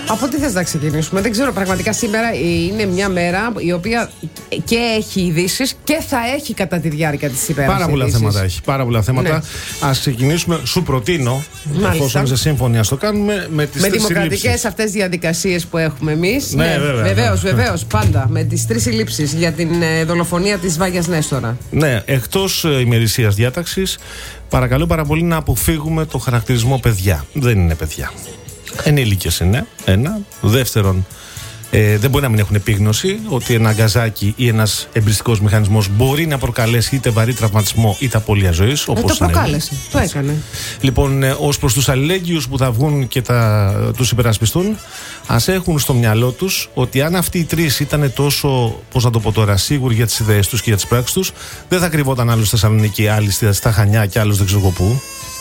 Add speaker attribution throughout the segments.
Speaker 1: Από τι θες να ξεκινήσουμε? Δεν ξέρω, πραγματικά σήμερα είναι μια μέρα η οποία και έχει ειδήσεις και θα έχει κατά τη διάρκεια της ημέρας.
Speaker 2: Πάρα πολλά θέματα έχει. Πάρα πολλά θέματα. Ναι. Ας ξεκινήσουμε, σου προτείνω, εφόσον είσαι σύμφωνοι, ας το κάνουμε με τις τρεις
Speaker 1: δημοκρατικές αυτές διαδικασίες που έχουμε εμείς.
Speaker 2: Ναι,
Speaker 1: βεβαίως, πάντα. Με τις τρεις συλλήψεις για την δολοφονία της Βάγιας Νέστορα.
Speaker 2: Ναι, εκτός ημερησίας διάταξης, παρακαλώ πάρα πολύ να αποφύγουμε το χαρακτηρισμό παιδιά. Δεν είναι παιδιά. Ενήλικες είναι, ένα. Δεύτερον, δεν μπορεί να μην έχουν επίγνωση ότι ένα γκαζάκι ή ένας εμπριστικός μηχανισμός μπορεί να προκαλέσει είτε βαρύ τραυματισμό είτε απώλεια ζωής.
Speaker 1: Το προκάλεσε, το έκανε.
Speaker 2: Λοιπόν, ως προς τους αλληλέγγυους που θα βγουν και τους υπερασπιστούν, ας έχουν στο μυαλό τους ότι αν αυτοί οι τρεις ήταν τόσο, πώς να το πω τώρα, σίγουροι για τις ιδέες τους και για τις πράξεις τους, δεν θα κρυβόταν άλλος στη Θεσσαλονίκη, άλλοι στα Χανιά και άλλος δεν ξέρω πού.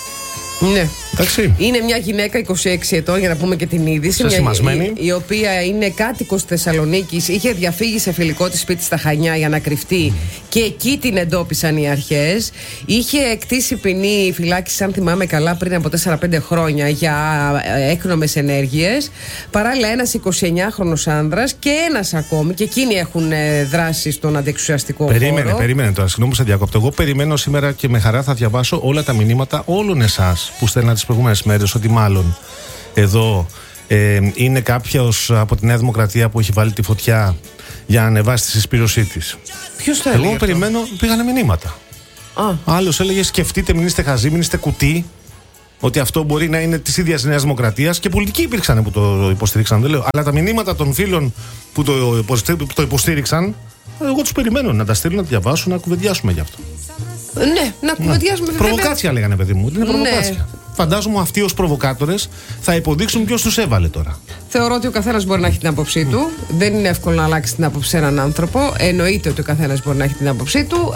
Speaker 1: Ναι.
Speaker 2: Εντάξει.
Speaker 1: Είναι μια γυναίκα 26 ετών, για να πούμε και την είδηση. Η οποία είναι κάτοικος Θεσσαλονίκης. Είχε διαφύγει σε φιλικό της σπίτι στα Χανιά για να κρυφτεί και εκεί την εντόπισαν οι αρχές. Είχε εκτίσει ποινή φυλάκιση, αν θυμάμαι καλά, πριν από 4-5 χρόνια για έκνομες ενέργειες. Παράλληλα, ένας 29χρονος άνδρας και ένας ακόμη, και εκείνοι έχουν δράσει στον αντιεξουσιαστικό χώρο.
Speaker 2: Περίμενε τώρα, συγγνώμη που σε διακόπτω. Εγώ περιμένω σήμερα και με χαρά θα διαβάσω όλα τα μηνύματα όλων εσάς που στέλνατε τις προηγούμενες μέρες ότι μάλλον εδώ είναι κάποιος από τη Νέα Δημοκρατία που έχει βάλει τη φωτιά για να ανεβάσει τη συσπήρωσή της.
Speaker 1: Ποιος το έλεγε?
Speaker 2: Εγώ περιμένω, πήγανε μηνύματα. Άλλος έλεγε σκεφτείτε, μην είστε χαζοί, μην είστε κουτί. Ότι αυτό μπορεί να είναι της ίδιας Νέας Δημοκρατίας, και πολιτικοί υπήρξαν που το υποστήριξαν, δεν λέω. Αλλά τα μηνύματα των φίλων που το υποστήριξαν, εγώ τους περιμένω να τα στείλουν, να τα διαβάσουν, να κουβεντιάσουμε γι' αυτό.
Speaker 1: Ναι, να κουβεντιάσουμε.
Speaker 2: Προβοκάτσια λέγανε, παιδί μου. Είναι προβοκάτσια. Ναι. Φαντάζομαι αυτοί ως προβοκάτορες θα υποδείξουν ποιος τους έβαλε τώρα.
Speaker 1: Θεωρώ ότι ο καθένας μπορεί να έχει την άποψή του. Δεν είναι εύκολο να αλλάξει την άποψη σε έναν άνθρωπο. Εννοείται ότι ο καθένας μπορεί να έχει την άποψή του.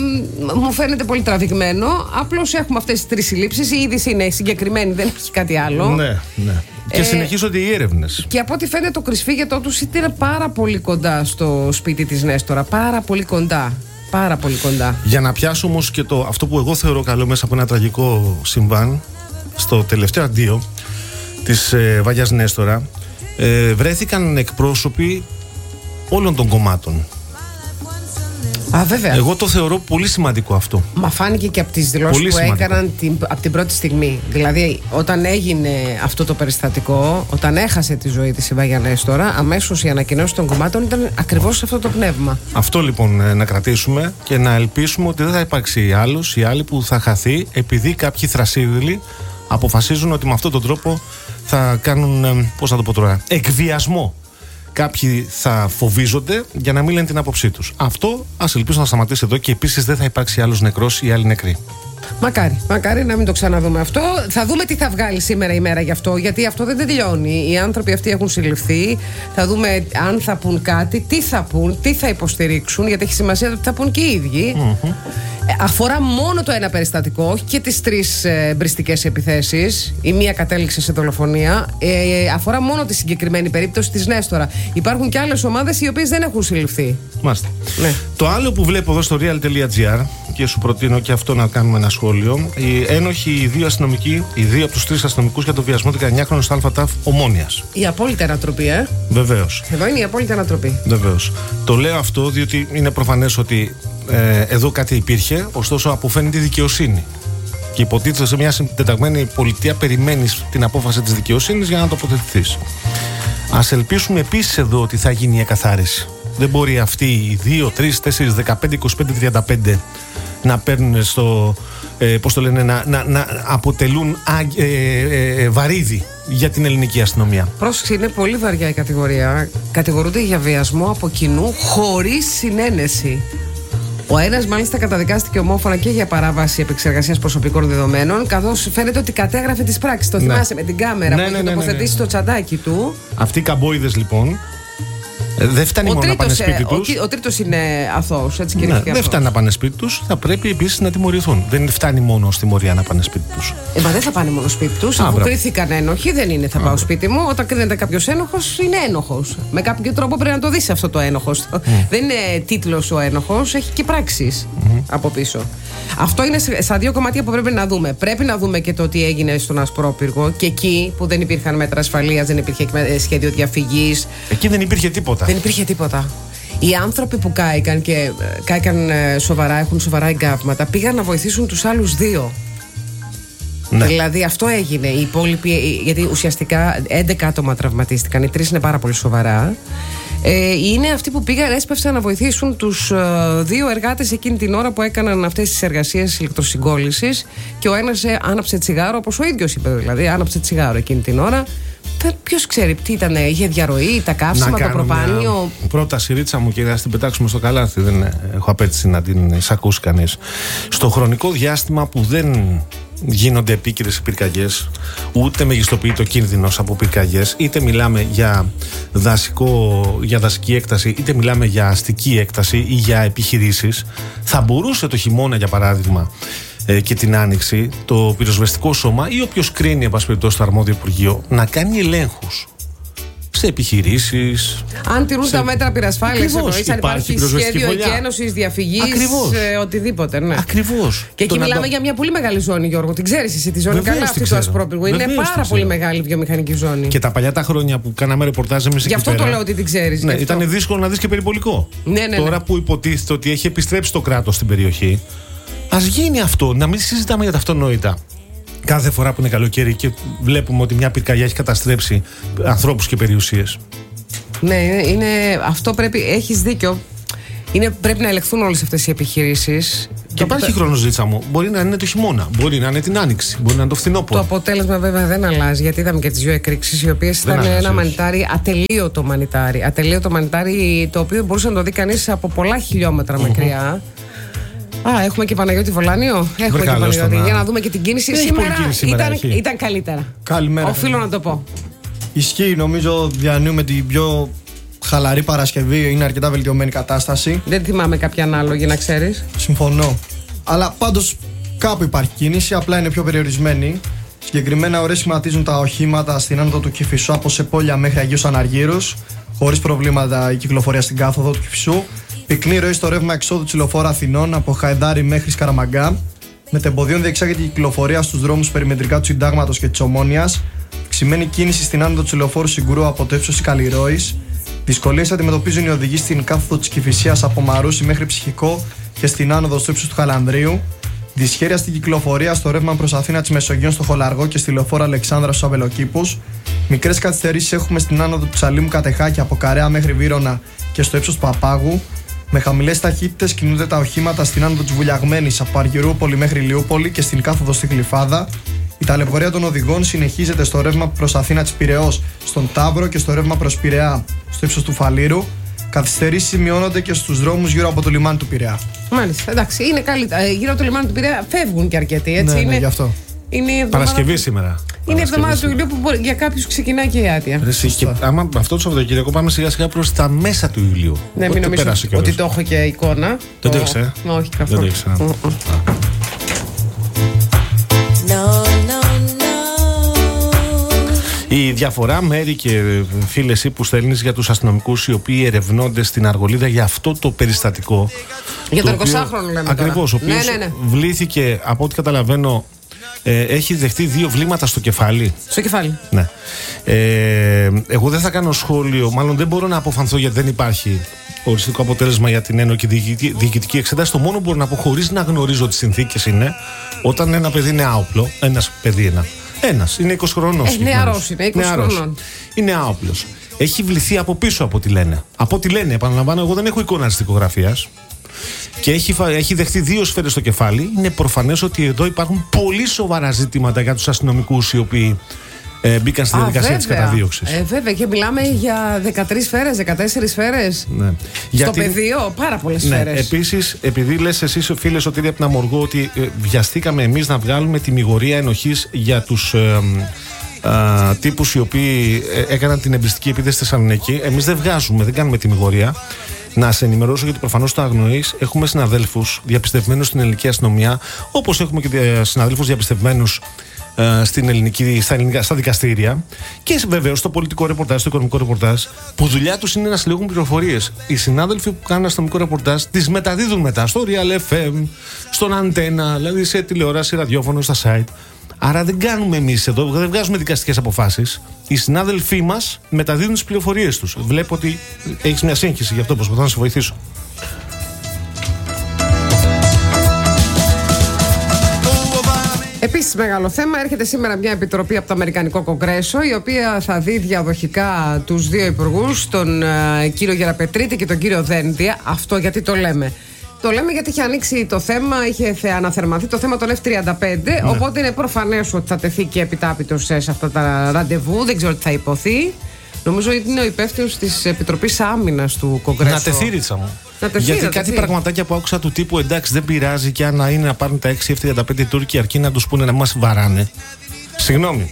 Speaker 1: Μου φαίνεται πολύ τραβηγμένο. Απλώς έχουμε αυτές τις τρεις συλλήψεις. Η είδηση είναι συγκεκριμένη, δεν έχει κάτι άλλο.
Speaker 2: Ναι. Και συνεχίζονται οι έρευνες.
Speaker 1: Και από ό,τι φαίνεται, το κρυσφύγετό τους ήταν πάρα πολύ κοντά στο σπίτι της Νέστορα. Πάρα πολύ κοντά. Πάρα πολύ κοντά.
Speaker 2: Για να πιάσω όμως και αυτό που εγώ θεωρώ καλό μέσα από ένα τραγικό συμβάν, στο τελευταίο αντίο της Βάγιας Νέστορα, βρέθηκαν εκπρόσωποι όλων των κομμάτων.
Speaker 1: Βέβαια.
Speaker 2: Εγώ το θεωρώ πολύ σημαντικό αυτό.
Speaker 1: Μα φάνηκε και από τις δηλώσεις που έκαναν από την πρώτη στιγμή. Δηλαδή, όταν έγινε αυτό το περιστατικό, όταν έχασε τη ζωή της η Βάγια Νέστορα, αμέσως η ανακοινώση των κομμάτων ήταν ακριβώς σε αυτό το πνεύμα.
Speaker 2: Αυτό λοιπόν να κρατήσουμε και να ελπίσουμε ότι δεν θα υπάρξει άλλος ή άλλη που θα χαθεί επειδή κάποιοι θρασίδηλοι αποφασίζουν ότι με αυτόν τον τρόπο θα κάνουν, πώς να το πω τώρα, εκβιασμό. Κάποιοι θα φοβίζονται για να μην λένε την άποψή τους. Αυτό ας ελπίσω να σταματήσει εδώ και επίσης δεν θα υπάρξει άλλος νεκρός ή άλλοι νεκροί.
Speaker 1: Μακάρι να μην το ξαναδούμε αυτό. Θα δούμε τι θα βγάλει σήμερα η μέρα γι' αυτό, γιατί αυτό δεν τελειώνει. Οι άνθρωποι αυτοί έχουν συλληφθεί. Θα δούμε αν θα πούν κάτι, τι θα πούν, τι θα υποστηρίξουν, γιατί έχει σημασία ότι θα πούν και οι ίδιοι. Αφορά μόνο το ένα περιστατικό, όχι και τις τρεις μπριστικές επιθέσεις. Η μία κατέληξε σε δολοφονία. Αφορά μόνο τη συγκεκριμένη περίπτωση της Νέστορα. Υπάρχουν και άλλες ομάδες οι οποίες δεν έχουν συλληφθεί.
Speaker 2: Μάλιστα. Ναι. Το άλλο που βλέπω εδώ στο real.gr, και σου προτείνω και αυτό να κάνουμε ένα σχόλιο. Οι ένοχοι, οι δύο από τους τρεις αστυνομικούς για το βιασμό 19χρονου στο ΑΤΑΦ Ομόνιας.
Speaker 1: Η απόλυτη ανατροπή,
Speaker 2: Βεβαίως.
Speaker 1: Εδώ είναι η απόλυτη ανατροπή.
Speaker 2: Βεβαίως. Το λέω αυτό διότι είναι προφανές ότι εδώ κάτι υπήρχε, ωστόσο αποφαίνεται η δικαιοσύνη. Και υποτίθεται σε μια συντεταγμένη πολιτεία περιμένεις την απόφαση της δικαιοσύνης για να τοποθετηθείς. Ας ελπίσουμε επίσης εδώ ότι θα γίνει η εκαθάριση. Δεν μπορεί αυτοί οι 2, 3, 4, 15, 25, 35 να παίρνουν πώς το λένε, να αποτελούν βαρύδι για την ελληνική αστυνομία.
Speaker 1: Πρόσεξε, είναι πολύ βαριά η κατηγορία. Κατηγορούνται για βιασμό από κοινού χωρίς συνένεση. Ο ένας μάλιστα καταδικάστηκε ομόφωνα και για παράβαση επεξεργασίας προσωπικών δεδομένων, καθώς φαίνεται ότι κατέγραφε τις πράξεις. Το θυμάσαι με την κάμερα που είχε τοποθετήσει το τσαντάκι του.
Speaker 2: Αυτοί οι καμπόιδες λοιπόν Δεν φτάνει μόνο να πάνε σπίτι τους.
Speaker 1: Ο τρίτος είναι αθώος, έτσι
Speaker 2: Ναι, δεν φτάνει να πάνε σπίτι τους, θα πρέπει επίσης να τιμωρηθούν. Δεν φτάνει μόνο ως τιμωρία να πάνε σπίτι τους.
Speaker 1: Μα δεν θα πάνε μόνο σπίτι τους. Αφού κρίθηκαν ένοχοι, δεν είναι θα πάω σπίτι μου. Όταν κρίνεται κάποιος ένοχος, είναι ένοχος. Με κάποιο τρόπο πρέπει να το δεις αυτό το ένοχος. Δεν είναι τίτλος ο ένοχος, έχει και πράξεις από πίσω. Αυτό είναι στα δύο κομμάτια που πρέπει να δούμε. Πρέπει να δούμε και το τι έγινε στον Ασπρόπυργο και εκεί που δεν υπήρχαν μέτρα ασφαλείας, δεν υπήρχε σχέδιο διαφυγής.
Speaker 2: Εκεί δεν υπήρχε τίποτα.
Speaker 1: Δεν υπήρχε τίποτα. Οι άνθρωποι που κάηκαν και κάηκαν σοβαρά, έχουν σοβαρά εγκάβματα, πήγαν να βοηθήσουν τους άλλους δύο. Ναι. Δηλαδή αυτό έγινε. Οι υπόλοιποι, γιατί ουσιαστικά 11 άτομα τραυματίστηκαν, οι 3 είναι πάρα πολύ σοβαρά. Είναι αυτοί που πήγαν, έσπευσαν να βοηθήσουν τους 2 εργάτες εκείνη την ώρα που έκαναν αυτές τις εργασίες ηλεκτροσυγκόλλησης και ο ένας άναψε τσιγάρο, όπως ο ίδιος είπε, δηλαδή άναψε τσιγάρο εκείνη την ώρα. Ποιος ξέρει τι ήταν, είχε διαρροή, τα καύσιμα, το προπάνιο.
Speaker 2: Πρόταση, Ρίτσα μου, και να την πετάξουμε στο καλάθι. Δεν έχω απέτηση να την εισακούσει κανείς. Στο χρονικό διάστημα που δεν γίνονται επίκαιρες πυρκαγιές, ούτε μεγιστοποιείται ο κίνδυνος από πυρκαγιές, είτε μιλάμε για δασική έκταση, είτε μιλάμε για αστική έκταση ή για επιχειρήσεις, θα μπορούσε το χειμώνα, για παράδειγμα, και την άνοιξη, το πυροσβεστικό σώμα ή όποιος κρίνει, εν πάση περιπτώσει, το αρμόδιο Υπουργείο, να κάνει ελέγχους σε επιχειρήσεις.
Speaker 1: Αν τηρούν τα μέτρα πυρασφάλειας, εννοείς, αν υπάρχει σχέδιο εκένωσης, διαφυγής, οτιδήποτε. Ναι.
Speaker 2: Ακριβώς.
Speaker 1: Και εκεί μιλάμε για μια πολύ μεγάλη ζώνη, Γιώργο. Την ξέρεις εσύ τη ζώνη καλά, αυτή του Ασπρόπυργου. Είναι πάρα πολύ μεγάλη βιομηχανική ζώνη.
Speaker 2: Και τα παλιά τα χρόνια που κάναμε ρεπορτάζ εμείς εκεί πέρα.
Speaker 1: Γι' αυτό το λέω ότι την ξέρεις.
Speaker 2: Ναι, ήταν δύσκολο να δεις και περιπολικό. Τώρα που υποτίθεται ότι έχει επιστρέψει το κράτος στην περιοχή, ας γίνει αυτό, να μην συζητάμε για τα αυτονόητα. Κάθε φορά που είναι καλοκαίρι και βλέπουμε ότι μια πυρκαγιά έχει καταστρέψει ανθρώπους και περιουσίες.
Speaker 1: Ναι, αυτό πρέπει, έχεις δίκιο. Πρέπει να ελεγχθούν όλες αυτές οι επιχειρήσεις.
Speaker 2: Και υπάρχει χρόνος, Ζήτσα μου. Μπορεί να είναι το χειμώνα, μπορεί να είναι την άνοιξη, μπορεί να είναι το φθινόπωρο.
Speaker 1: Το αποτέλεσμα βέβαια δεν αλλάζει, γιατί είδαμε και τις 2 εκρήξεις, οι οποίες ήταν ένα μανιτάρι, ατελείωτο μανιτάρι, το οποίο μπορούσε να το δει κανείς από πολλά χιλιόμετρα μακριά. Έχουμε και Παναγιώτη Βολάνιο. Έχουμε και Παναγιώτη. Για να δούμε και την κίνηση. Σήμερα ήταν καλύτερα.
Speaker 3: Καλημέρα.
Speaker 1: Οφείλω να το πω.
Speaker 3: Ισχύει, νομίζω διανύουμε την πιο χαλαρή Παρασκευή. Είναι αρκετά βελτιωμένη κατάσταση.
Speaker 1: Δεν θυμάμαι κάποια ανάλογη, να ξέρεις.
Speaker 3: Συμφωνώ. Αλλά πάντως κάπου υπάρχει κίνηση, απλά είναι πιο περιορισμένη. Συγκεκριμένα, ώρες σχηματίζουν τα οχήματα στην άνοδο του Κηφισού από Σεπόλια μέχρι Αγίους Αναργύρους. Χωρίς προβλήματα η κυκλοφορία στην κάθοδο του Κηφισού. Πυκνή ροή στο ρεύμα εξόδου της λεωφόρου Αθηνών από Χαϊδάρι μέχρι Σκαραμαγκά. Μετεμποδίων διεξάγεται η κυκλοφορία στους δρόμους περιμετρικά του Συντάγματος και της Ομόνοιας. Αυξημένη κίνηση στην άνοδο του λεωφόρου Συγκρού από το ύψος της Καλλιρόης. Δυσκολίες αντιμετωπίζουν οι οδηγοί στην κάθοδο της Κηφισίας από Μαρούσι μέχρι Ψυχικό και στην άνοδο στο ύψος του Χαλανδρίου. Δυσχέρεια στην κυκλοφορία στο ρεύμα προς Αθήνα της Μεσογείων στο Χολαργό και στη λεωφόρο Αλεξάνδρα στους Αβελοκήπους. Μικρές καθυστερήσεις έχουμε στην άνοδο του Τσαλίμου Κατεχάκη από Καρέα μέχρι Βύρωνα και στο ύψος του Παπάγου. Με χαμηλές ταχύτητες κινούνται τα οχήματα στην άνοδο της Βουλιαγμένης από Αργυρούπολη μέχρι Λιούπολη και στην κάθοδο στη Γλυφάδα. Η ταλαιπωρία των οδηγών συνεχίζεται στο ρεύμα προς Αθήνα της Πειραιώς, στον Ταύρο και στο ρεύμα προς Πειραιά, στο ύψος του Φαλήρου. Καθυστερήσεις σημειώνονται και στους δρόμους γύρω από το λιμάνι του Πειραιά.
Speaker 1: Μάλιστα, εντάξει, είναι καλύτερα. Γύρω από το λιμάνι του Πειραιά φεύγουν και αρκετοί, έτσι.
Speaker 3: Ναι, γι' αυτό.
Speaker 2: Παρασκευή σήμερα.
Speaker 1: Είναι η εβδομάδα του Ιουλίου που για κάποιους ξεκινάει και η άτια.
Speaker 2: Και άμα αυτό το Σαββατοκύριακο πάμε σιγά σιγά προς τα μέσα του Ιουλίου.
Speaker 1: Ναι, μην νομίζω ότι το έχω και εικόνα.
Speaker 2: Δεν το ήξερα.
Speaker 1: Όχι, καθόλου.
Speaker 2: Δεν το ήξερα. Η διαφορά, Μέρη και φίλοι, εσύ που στέλνεις για τους αστυνομικούς οι οποίοι ερευνώνται στην Αργολίδα για αυτό το περιστατικό.
Speaker 1: Για τον 20χρονο λέμε.
Speaker 2: Ακριβώς, ο οποίος βλήθηκε, από ό,τι καταλαβαίνω, έχει δεχτεί 2 βλήματα στο κεφάλι.
Speaker 1: Στο κεφάλι.
Speaker 2: Ναι. Εγώ δεν θα κάνω σχόλιο, μάλλον δεν μπορώ να αποφανθώ γιατί δεν υπάρχει οριστικό αποτέλεσμα για την ένοχη διοικητική εξέταση. Το μόνο που μπορώ να πω, χωρίς να γνωρίζω τις συνθήκες, είναι όταν ένα παιδί είναι άοπλο, ένας είναι 20 χρονών.
Speaker 1: Νεαρός είναι, 20 χρονών.
Speaker 2: Είναι άοπλος. Έχει βληθεί από πίσω από ό,τι λένε. Από ό,τι λένε, επαναλαμβάνω, εγώ δεν έχω εικόνα της δικογραφίας. Και έχει δεχτεί 2 σφαίρες στο κεφάλι. Είναι προφανές ότι εδώ υπάρχουν πολύ σοβαρά ζητήματα για τους αστυνομικούς οι οποίοι μπήκαν στη διαδικασία της καταδίωξης.
Speaker 1: Βέβαια, και μιλάμε για 13 σφαίρες, 14 σφαίρες.
Speaker 2: Ναι.
Speaker 1: Στο πεδίο, πάρα πολλές σφαίρες.
Speaker 2: Επίσης, επειδή λες εσείς, φίλε Σωτήρη, από την Αμοργό, ότι βιαστήκαμε εμείς να βγάλουμε τη μηγορία ενοχής για τους τύπους οι οποίοι έκαναν την εμπριστική επίθεση στη Θεσσαλονίκη. Εμείς δεν κάνουμε τιμιγορία. Να σε ενημερώσω, γιατί προφανώς το αγνοείς. Έχουμε συναδέλφους διαπιστευμένους στην ελληνική αστυνομία, όπως έχουμε και συναδέλφους διαπιστευμένους στα δικαστήρια. Και βεβαίως στο πολιτικό ρεπορτάζ, στο οικονομικό ρεπορτάζ, που δουλειά τους είναι να συλλέγουν πληροφορίες. Οι συνάδελφοι που κάνουν αστυνομικό ρεπορτάζ τις μεταδίδουν μετά στο Real FM, στον Αντένα, δηλαδή σε τηλεόραση, ραδιόφωνο, στα site. Άρα δεν κάνουμε εμείς εδώ, δεν βγάζουμε δικαστικές αποφάσεις. Οι συνάδελφοί μας μεταδίδουν τις πληροφορίες τους. Βλέπω ότι έχεις μια σύγχυση, γι' αυτό προσπαθώ να σε βοηθήσω.
Speaker 1: Επίσης, μεγάλο θέμα, έρχεται σήμερα μια επιτροπή από το Αμερικανικό Κογκρέσο, η οποία θα δει διαδοχικά τους δύο υπουργούς, τον κύριο Γεραπετρίτη και τον κύριο Δένδια. Αυτό γιατί το λέμε? Το λέμε γιατί είχε ανοίξει το θέμα, είχε αναθερμανθεί το θέμα των F-35, οπότε είναι προφανές ότι θα τεθεί και επιτάπητος σε αυτά τα ραντεβού. Δεν ξέρω τι θα υποθεί. Νομίζω ότι είναι ο υπεύθυνος της Επιτροπής Άμυνας του Κογκρέσου.
Speaker 2: Να τεθεί, Ρίτσα μου. Γιατί κάτι πραγματάκια που άκουσα του τύπου, εντάξει, δεν πειράζει, και αν είναι να πάρουν τα 6 F-35 οι Τούρκοι, αρκεί να τους πούνε να μας βαράνε. Συγγνώμη.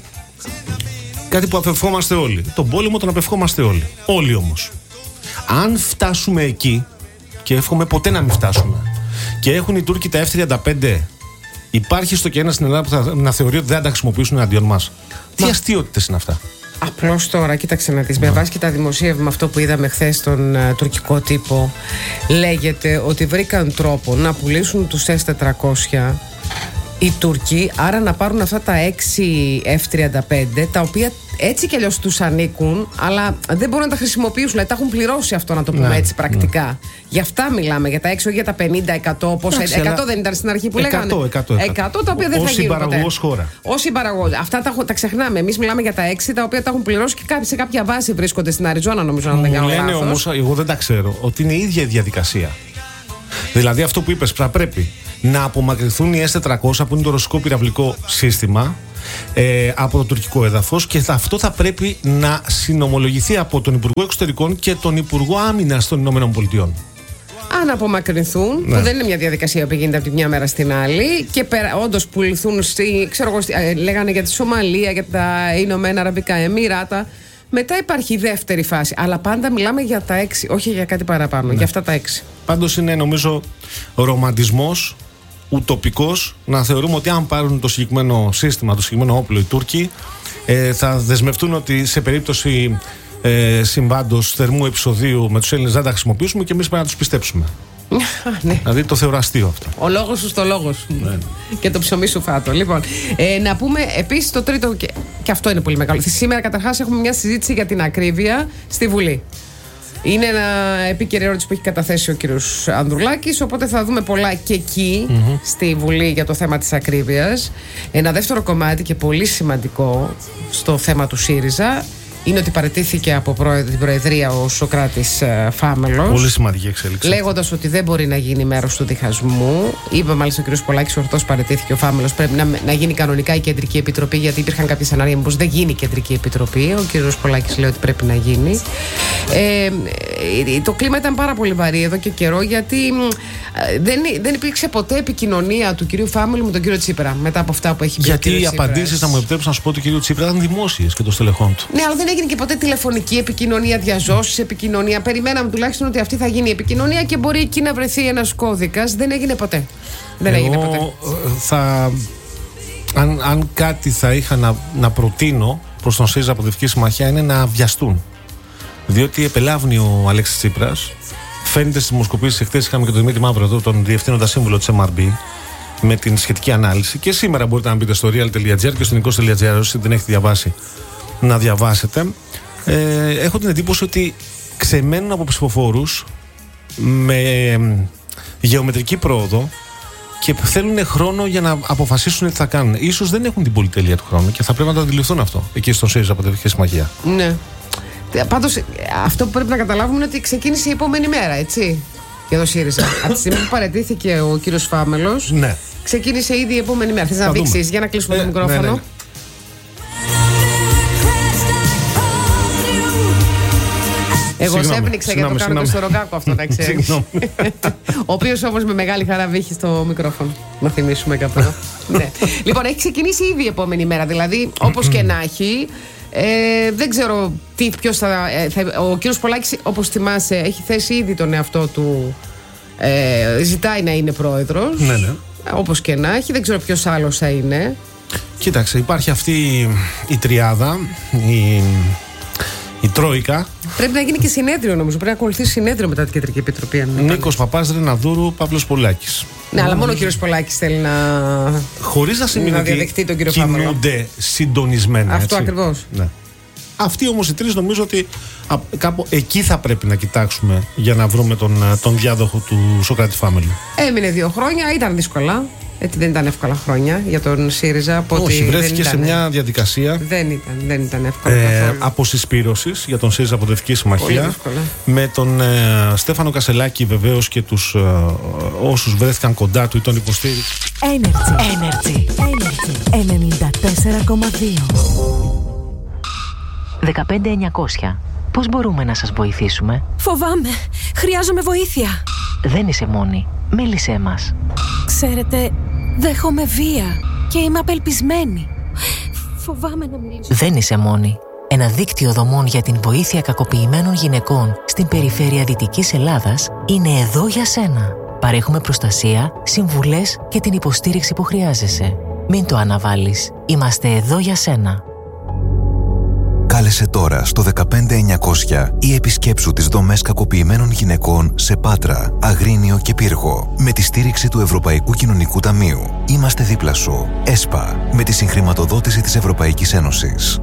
Speaker 2: Κάτι που απευχόμαστε όλοι. Τον πόλεμο τον απευχόμαστε όλοι. Όλοι όμως. Αν φτάσουμε εκεί, και εύχομαι ποτέ να μην φτάσουμε, και έχουν οι Τούρκοι τα F-35, υπάρχει στο και ένα στην Ελλάδα που θα να θεωρεί ότι δεν θα τα χρησιμοποιήσουν εναντίον μας. Τι αστείωτες είναι αυτά?
Speaker 1: Απλώς τώρα, κοίταξε να δεις, με βάση και τα δημοσίευμα, αυτό που είδαμε χθες στον τουρκικό τύπο, λέγεται ότι βρήκαν τρόπο να πουλήσουν τους S-400 οι Τούρκοι, άρα να πάρουν αυτά τα 6 F-35, τα οποία έτσι κι αλλιώς τους ανήκουν, αλλά δεν μπορούν να τα χρησιμοποιήσουν. Δηλαδή τα έχουν πληρώσει αυτό, να το πούμε έτσι πρακτικά. Γι' αυτά μιλάμε, για τα 6, όχι για τα 50, 100. Πόσα, 100 δεν ήταν στην αρχή που λέγανε? 100 τα οποία δεν θα γίνουν. Ως
Speaker 2: συμπαραγωγός χώρα.
Speaker 1: Ως συμπαραγωγός. Αυτά τα ξεχνάμε. Εμείς μιλάμε για τα 6, τα οποία τα έχουν πληρώσει και σε κάποια βάση βρίσκονται στην Αριζόνα, νομίζω, αν δεν κάνω λάθος.
Speaker 2: Λένε όμως, εγώ δεν τα ξέρω, ότι είναι η ίδια η διαδικασία. Δηλαδή αυτό που είπες, θα πρέπει να απομακρυνθούν οι S-400, που είναι το ρωσικό πυραυλικό σύστημα, από το τουρκικό έδαφος, και αυτό θα πρέπει να συνομολογηθεί από τον Υπουργό Εξωτερικών και τον Υπουργό Άμυνας των Ηνωμένων Πολιτειών.
Speaker 1: Αν απομακρυνθούν, που δεν είναι μια διαδικασία που γίνεται από τη μια μέρα στην άλλη, και όντως πουληθούν λέγανε για τη Σομαλία, για τα Ηνωμένα Αραβικά Εμμυράτα. Μετά υπάρχει η δεύτερη φάση. Αλλά πάντα μιλάμε για τα 6, όχι για κάτι παραπάνω. Για αυτά τα 6.
Speaker 2: Πάντως είναι, νομίζω, ρομαντισμός, ουτοπικός, να θεωρούμε ότι αν πάρουν το συγκεκριμένο σύστημα, το συγκεκριμένο όπλο οι Τούρκοι, θα δεσμευτούν ότι σε περίπτωση συμβάντος θερμού επεισοδίου με τους Έλληνες δεν τα χρησιμοποιήσουμε, και εμείς πρέπει να τους πιστέψουμε.
Speaker 1: Ναι.
Speaker 2: Δηλαδή το θεωρώ αστείο αυτό.
Speaker 1: Ο λόγος σου στο λόγο σου. Ναι. Και το ψωμί σου φάτο. Λοιπόν, να πούμε επίσης το τρίτο, και αυτό είναι πολύ μεγάλο. Σήμερα καταρχάς έχουμε μια συζήτηση για την ακρίβεια στη Βουλή. Είναι ένα επίκαιρη ερώτηση που έχει καταθέσει ο κύριος Ανδρουλάκης, οπότε θα δούμε πολλά και εκεί στη Βουλή για το θέμα της ακρίβειας. Ένα δεύτερο κομμάτι και πολύ σημαντικό στο θέμα του ΣΥΡΙΖΑ είναι ότι παραιτήθηκε από την Προεδρία ο Σωκράτης Φάμελος.
Speaker 2: Πολύ σημαντική εξέλιξη.
Speaker 1: Λέγοντας ότι δεν μπορεί να γίνει μέρος του διχασμού. Είπε μάλιστα ο κ. Πολάκης, ορθώς παραιτήθηκε ο Φάμελος. Πρέπει να γίνει κανονικά η Κεντρική Επιτροπή, γιατί υπήρχαν κάποια σενάρια πως δεν γίνει η Κεντρική Επιτροπή. Ο κ. Πολάκης λέει ότι πρέπει να γίνει. Το κλίμα ήταν πάρα πολύ βαρύ εδώ και καιρό, γιατί δεν υπήρξε ποτέ επικοινωνία του κ. Φάμελου με τον κ. Τσίπρα μετά από αυτά που έχει πει.
Speaker 2: Γιατί οι απαντήσεις, να μου επιτρέψει να σου πω, του κ. Τσίπρα ήταν δημόσιες και των στελεχών του.
Speaker 1: Ναι, αλλά δεν έγινε και ποτέ τηλεφωνική επικοινωνία, διαζώσεις επικοινωνία. Περιμέναμε τουλάχιστον ότι αυτή θα γίνει η επικοινωνία και μπορεί εκεί να βρεθεί ένας κώδικας. Δεν έγινε ποτέ. Έγινε ποτέ.
Speaker 2: Αν κάτι θα είχα να προτείνω προς τον ΣΥΡΙΖΑ από τη Δυτική Συμμαχία, είναι να βιαστούν. Διότι επελάβνει ο Αλέξης Τσίπρας. Φαίνεται στις δημοσκοπήσεις. Εχθές είχαμε και τον Δημήτρη Μαύρο εδώ, τον διευθύνοντα σύμβουλο της MRB, με την σχετική ανάλυση. Και σήμερα μπορείτε να μπείτε στο real.gr και στο nikos.gr, όσοι δεν έχετε διαβάσει, να διαβάσετε. Έχω την εντύπωση ότι ξεμένουν από ψηφοφόρους με γεωμετρική πρόοδο και θέλουν χρόνο για να αποφασίσουν τι θα κάνουν. Ίσως δεν έχουν την πολυτέλεια του χρόνου και θα πρέπει να το αντιληφθούν αυτό εκεί στον ΣΥΡΙΖΑ από τη Δυτική Συμμαχία.
Speaker 1: Ναι. Πάντως, αυτό που πρέπει να καταλάβουμε είναι ότι ξεκίνησε η επόμενη μέρα, έτσι, για το ΣΥΡΙΖΑ. Από τη στιγμή που παραιτήθηκε ο κύριος Φάμελος,
Speaker 2: ναι,
Speaker 1: ξεκίνησε ήδη η επόμενη μέρα. Θες να δείξεις, για να κλείσουμε το μικρόφωνο. Ναι. Εγώ σε έπνιξα για το κάνω το Σοροκάκο αυτό, να ξέρεις. Ο οποίος όμως με μεγάλη χαρά βήχει στο μικρόφωνο. Να θυμίσουμε κάπου. Ναι. Λοιπόν, έχει ξεκινήσει ήδη η επόμενη μέρα. Δηλαδή, όπως και να έχει. Δεν ξέρω ποιος ο κύριος Πολάκης, όπως θυμάσαι, έχει θέσει ήδη τον εαυτό του. Ζητάει να είναι πρόεδρος.
Speaker 2: Ναι.
Speaker 1: Όπως και να έχει. Δεν ξέρω ποιος άλλος θα είναι.
Speaker 2: Κοίταξε, υπάρχει αυτή η τριάδα, η Τρόικα.
Speaker 1: Πρέπει να γίνει και συνέδριο, νομίζω. Πρέπει να ακολουθήσει συνέδριο μετά την Κεντρική Επιτροπή.
Speaker 2: Νίκος Παπάς, Ρεναδούρου, Παύλος Πολάκης.
Speaker 1: Ναι, αλλά μόνο ο κύριος Πολάκης θέλει να.
Speaker 2: Χωρίς να σημαίνει
Speaker 1: διαδεχτεί τον κύριο
Speaker 2: Παύλο. Κινούνται συντονισμένα.
Speaker 1: Αυτό ακριβώς.
Speaker 2: Ναι. Αυτοί όμως οι τρεις νομίζω ότι κάπου εκεί θα πρέπει να κοιτάξουμε για να βρούμε τον διάδοχο του Σοκράτη Family.
Speaker 1: Έμεινε 2 χρόνια, ήταν δύσκολα. Έτσι δεν ήταν εύκολα χρόνια για τον ΣΥΡΙΖΑ.
Speaker 2: Όχι, βρέθηκε σε μια διαδικασία.
Speaker 1: Δεν ήταν εύκολα.
Speaker 2: Αποσυσπήρωσης για τον ΣΥΡΙΖΑ Προοδευτική Συμμαχία. Με τον Στέφανο Κασελάκη βεβαίως και τους όσους βρέθηκαν κοντά του ή τον υποστήριξαν.
Speaker 4: Energy 94,2. 15900. Πώς μπορούμε να σας βοηθήσουμε?
Speaker 5: Φοβάμαι. Χρειάζομαι βοήθεια.
Speaker 4: Δεν είσαι μόνη. Μίλησέ μας.
Speaker 5: Ξέρετε, δέχομαι βία και είμαι απελπισμένη. Φοβάμαι να μιλήσω.
Speaker 4: Δεν είσαι μόνη. Ένα δίκτυο δομών για την βοήθεια κακοποιημένων γυναικών στην περιφέρεια Δυτικής Ελλάδας είναι εδώ για σένα. Παρέχουμε προστασία, συμβουλές και την υποστήριξη που χρειάζεσαι. Μην το αναβάλεις. Είμαστε εδώ για σένα.
Speaker 6: Κάλεσε τώρα στο 15900 ή επισκέψου τις δομές κακοποιημένων γυναικών σε Πάτρα, Αγρίνιο και Πύργο με τη στήριξη του Ευρωπαϊκού Κοινωνικού Ταμείου. Είμαστε δίπλα σου. ΕΣΠΑ, με τη συγχρηματοδότηση της Ευρωπαϊκής Ένωσης.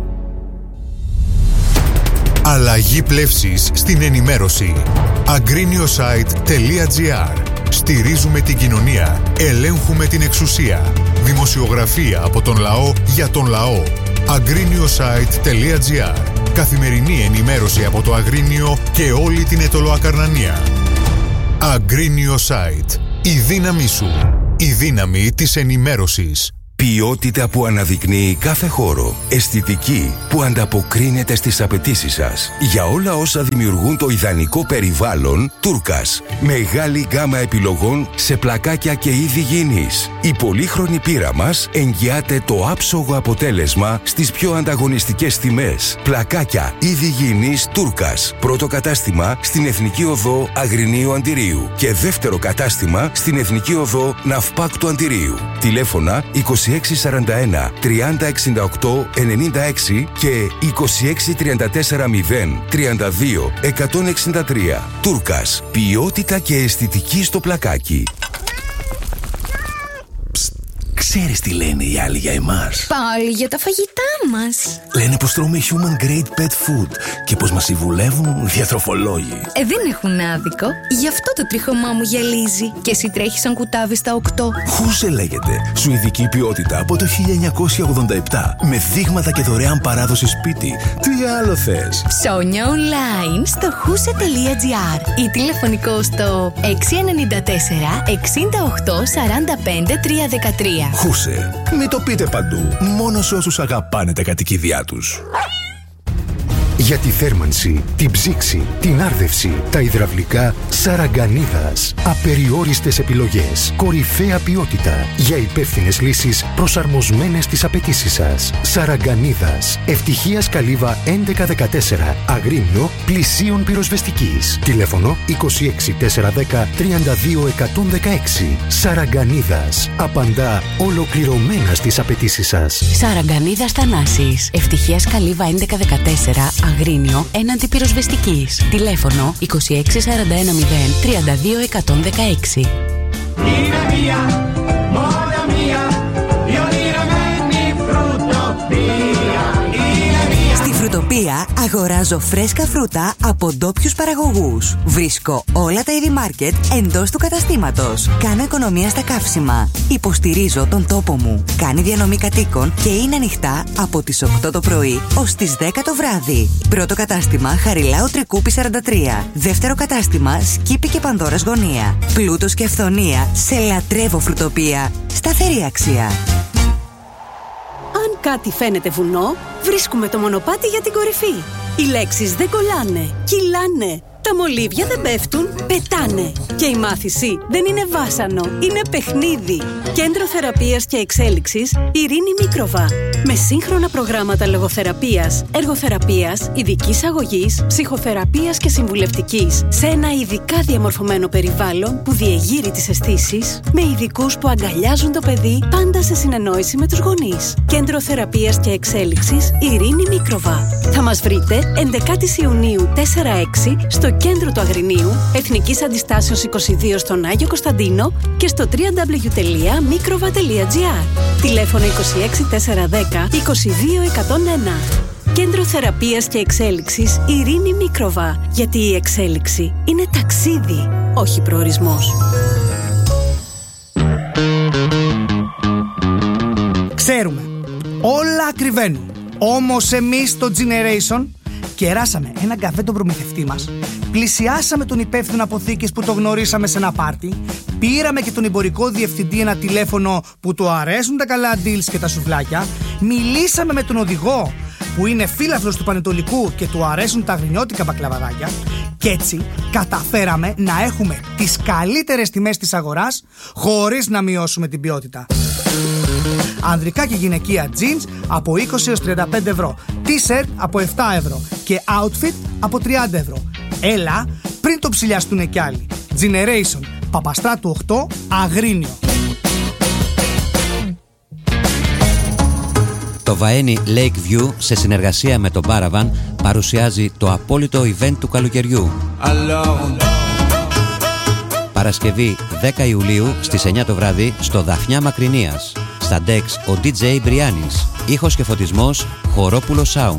Speaker 7: Αλλαγή πλεύσης στην ενημέρωση. Agriniosite.gr. Στηρίζουμε την κοινωνία. Ελέγχουμε την εξουσία. Δημοσιογραφία από τον λαό για τον λαό. Agriniosite.gr. Καθημερινή ενημέρωση από το Αγρίνιο και όλη την Αιτωλοακαρνανία. Agriniosite. Η δύναμή σου. Η δύναμη της ενημέρωσης.
Speaker 8: Ποιότητα που αναδεικνύει κάθε χώρο. Αισθητική που ανταποκρίνεται στις απαιτήσεις σας. Για όλα όσα δημιουργούν το ιδανικό περιβάλλον, Τούρκας. Μεγάλη γκάμα επιλογών σε πλακάκια και είδη γήινης. Η πολύχρονη πείρα μας εγγυάται το άψογο αποτέλεσμα στις πιο ανταγωνιστικές τιμές. Πλακάκια, είδη γήινης Τούρκας. Πρώτο κατάστημα στην Εθνική Οδό Αγρινίου Αντιρίου και δεύτερο κατάστημα στην Εθνική Οδό Ναυπάκτου Αντιρίου. Τηλέφωνα 2641 3068 96 και 2634 0 32 163. Τούρκας. Ποιότητα και αισθητική στο πλακάκι. Ξέρεις τι λένε οι άλλοι για εμάς?
Speaker 5: Πάλι για τα φαγητά μας.
Speaker 8: Λένε πως τρώμε human grade pet food και πως μας συμβουλεύουν διατροφολόγοι.
Speaker 5: Δεν έχουν άδικο. Γι' αυτό το τρίχωμά μου γυαλίζει. Και εσύ τρέχεις σαν κουτάβι στα 8.
Speaker 8: Χούσε λέγεται. Σουηδική ποιότητα από το 1987. Με δείγματα και δωρεάν παράδοση σπίτι. Τι άλλο θες?
Speaker 5: Ψώνια online στο huse.gr ή τηλεφωνικό στο 694 68 45 313.
Speaker 8: Χούσε. Μην το πείτε παντού. Μόνο σε όσους αγαπάνε τα κατοικίδια τους.
Speaker 9: Για τη θέρμανση, την ψήξη, την άρδευση, τα υδραυλικά, Σαραγκανίδας. Απεριόριστες επιλογές, κορυφαία ποιότητα για υπεύθυνες λύσεις προσαρμοσμένες στις απαιτήσεις σας. Σαραγκανίδας. Ευτυχίας Καλύβα 1114. Αγρίνιο, πλησίων πυροσβεστικής. Τηλέφωνο 26 410 32 116. Σαραγκανίδας. Απαντά ολοκληρωμένα στις απαιτήσεις σας.
Speaker 4: Σαραγκανίδας Θανάσης. Ευτυχίας Καλύβα 1114. Αγρίνιο έναντι πυροσβεστικής. Τηλέφωνο 2641 0 32 116.
Speaker 10: Είναι μία, μόνο μία, η ονειραμένη φρουτοπία.
Speaker 4: Στη Φρουτοπία αγοράζω φρέσκα φρούτα από ντόπιους παραγωγούς. Βρίσκω όλα τα είδη μάρκετ εντός του καταστήματος. Κάνω οικονομία στα καύσιμα. Υποστηρίζω τον τόπο μου. Κάνει διανομή κατοίκων και είναι ανοιχτά από τις 8 το πρωί ως τις 10 το βράδυ. Πρώτο κατάστημα Χαριλάου Τρικούπη 43. Δεύτερο κατάστημα Σκύπη και Πανδώρας Γωνία. Πλούτος και αυθονία. Σε λατρεύω Φρουτοπία. Σταθερή αξία.
Speaker 5: Αν κάτι φαίνεται βουνό, βρίσκουμε το μονοπάτι για την κορυφή. Οι λέξεις δεν κολλάνε, κυλάνε. Τα μολύβια δεν πέφτουν, πετάνε. Και η μάθηση δεν είναι βάσανο, είναι παιχνίδι. Κέντρο Θεραπείας και Εξέλιξης Ειρήνη Μίκροβα. Με σύγχρονα προγράμματα λογοθεραπείας, εργοθεραπείας, ειδικής αγωγής, ψυχοθεραπείας και συμβουλευτικής. Σε ένα ειδικά διαμορφωμένο περιβάλλον που διεγείρει τις αισθήσεις, με ειδικούς που αγκαλιάζουν το παιδί, πάντα σε συνεννόηση με τους γονείς. Κέντρο Θεραπείας και Εξέλιξης Ειρήνη Μίκροβα. Θα μας βρείτε 11 Ιουνίου 4-6 στο κέντρο του Αγρινίου, Εθνικής Αντιστάσεως 22 στον Άγιο Κωνσταντίνο και στο www.mikrova.gr. Τηλέφωνο 26 410 22 101. Κέντρο Θεραπείας και Εξέλιξης Ειρήνη Μίκροβα. Γιατί η εξέλιξη είναι ταξίδι, όχι προορισμός.
Speaker 11: Ξέρουμε, όλα ακριβένουν. Όμως εμείς στο Generation κεράσαμε έναν καφέ τον προμηθευτή μας, πλησιάσαμε τον υπεύθυνο αποθήκης που το γνωρίσαμε σε ένα πάρτι, πήραμε και τον εμπορικό διευθυντή ένα τηλέφωνο που του αρέσουν τα καλά deals και τα σουβλάκια, μιλήσαμε με τον οδηγό που είναι φίλαθλος του Πανετολικού και του αρέσουν τα αγρινιώτικα μπακλαβαδάκια και έτσι καταφέραμε να έχουμε τις καλύτερες τιμές της αγοράς χωρίς να μειώσουμε την ποιότητα. Ανδρικά και γυναικεία jeans από 20 έως 35 ευρώ, t-shirt από 7 ευρώ και outfit από 30 ευρώ. Έλα πριν το ψηλιαστούνε κι άλλοι. Generation, Παπαστράτου 8, Αγρίνιο.
Speaker 12: Το Vaeni Lakeview σε συνεργασία με τον Paravan παρουσιάζει το απόλυτο event του καλοκαιριού. Παρασκευή 10 Ιουλίου στις 9 το βράδυ στο Δαφνιά Μακρινίας. Στα Dex ο DJ Μπριάνης. Ήχος και φωτισμός Χορόπουλο Sound.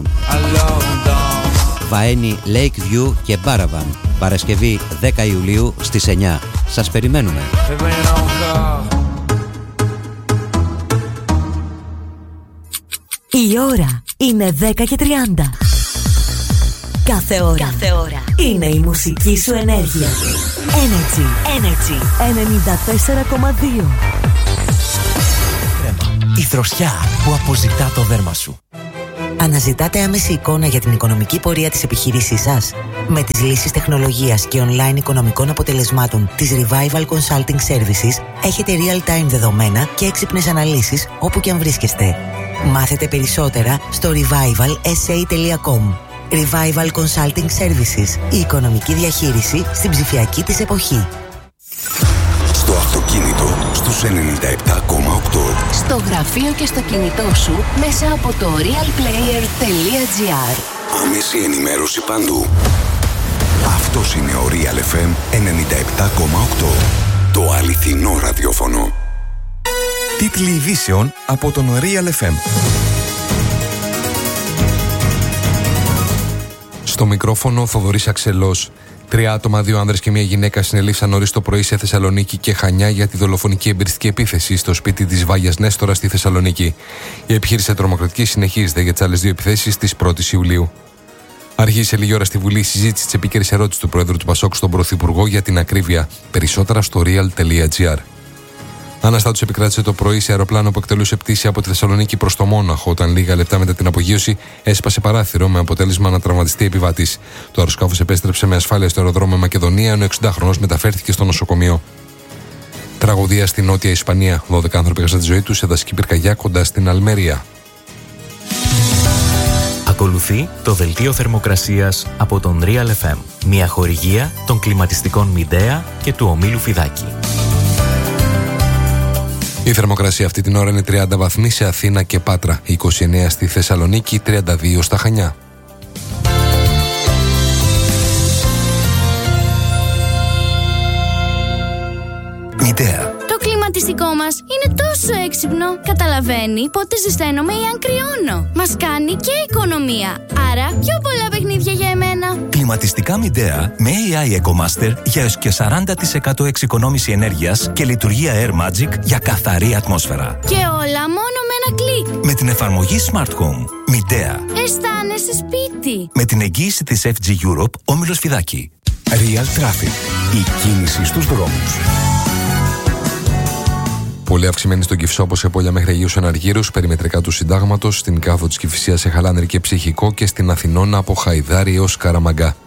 Speaker 12: Vaeni Lakeview και Paravan. Παρασκευή 10 Ιουλίου στις 9. Σας περιμένουμε.
Speaker 4: Η ώρα είναι 10:30. Κάθε ώρα είναι η μουσική σου ενέργεια. Energy 94,2.
Speaker 13: Η δροσιά που αποζητά το δέρμα σου.
Speaker 14: Αναζητάτε άμεση εικόνα για την οικονομική πορεία της επιχείρησής σας? Με τις λύσεις τεχνολογίας και online οικονομικών αποτελεσμάτων της Revival Consulting Services έχετε real-time δεδομένα και έξυπνες αναλύσεις όπου και αν βρίσκεστε. Μάθετε περισσότερα στο revivalsa.com. Revival Consulting Services. Η οικονομική διαχείριση στην ψηφιακή της εποχή.
Speaker 8: Στο αυτοκίνητο στους 97,8.
Speaker 5: Στο γραφείο και στο κινητό σου μέσα από το realplayer.gr.
Speaker 8: Άμεση ενημέρωση παντού. Αυτός είναι ο Real FM 97,8. Το αληθινό ραδιόφωνο.
Speaker 15: Τίτλοι ειδήσεων από τον Real FM. Στο μικρόφωνο Θοδωρής Αξελός. 3 άτομα, 2 άνδρες και 1 γυναίκα συνελήφθησαν νωρίς το πρωί σε Θεσσαλονίκη και Χανιά για τη δολοφονική εμπειριστική επίθεση στο σπίτι της Βάγιας Νέστορα στη Θεσσαλονίκη. Η επιχείρηση τρομοκρατική συνεχίζεται για τις άλλες 2 επιθέσεις της 1ης Ιουλίου. Άρχισε λίγη ώρα στη Βουλή η συζήτηση της επίκαιρης ερώτησης του Πρόεδρου του Πασόκ στον Πρωθυπουργό για την ακρίβεια. Περισσότερα στο real.gr. Αναστάτους επικράτησε το πρωί σε αεροπλάνο που εκτελούσε πτήση από τη Θεσσαλονίκη προς το Μόναχο, όταν λίγα λεπτά μετά την απογείωση έσπασε παράθυρο με αποτέλεσμα να τραυματιστεί επιβάτης. Το αεροσκάφος επέστρεψε με ασφάλεια στο αεροδρόμιο Μακεδονία, ενώ 60χρονος μεταφέρθηκε στο νοσοκομείο. Τραγωδία στη Νότια Ισπανία. 12 άνθρωποι έχασαν τη ζωή τους σε δασική πυρκαγιά κοντά στην Αλμερία.
Speaker 13: Ακολουθεί το δελτίο θερμοκρασίας από τον Real FM. Μια χορηγία των κλιματιστικών Μιντέα και του ομίλου Φιδάκη.
Speaker 15: Η θερμοκρασία αυτή την ώρα είναι 30 βαθμοί σε Αθήνα και Πάτρα, 29 στη Θεσσαλονίκη, 32 στα Χανιά.
Speaker 6: Μιντέα.
Speaker 16: Το κλιματιστικό μας είναι τόσο έξυπνο. Καταλαβαίνει πότε ζεσταίνομαι ή αν κρυώνω. Μας κάνει και οικονομία. Άρα πιο πολλά παιχνίδια για εμένα.
Speaker 13: Κλιματιστικά Μιντέα με AI EcoMaster για έως και 40% εξοικονόμηση ενέργειας και λειτουργία Air Magic για καθαρή ατμόσφαιρα.
Speaker 16: Και όλα μόνο με ένα κλικ.
Speaker 13: Με την εφαρμογή Smart Home. Μιντέα.
Speaker 16: Αισθάνεσαι σπίτι.
Speaker 13: Με την εγγύηση της FG Europe, όμιλος Φιδάκη.
Speaker 8: Real Traffic. Η κίνηση στους δρόμους.
Speaker 15: Πολύ αυξημένη στον Κυφσό από Σεπόλια μέχρι Αγίους Αναργύρους, περιμετρικά του Συντάγματος, στην Κάθο της Κηφισίας σε Χαλάνδρη και Ψυχικό και στην Αθηνώνα από Χαϊδάρη έως Καραμαγκά.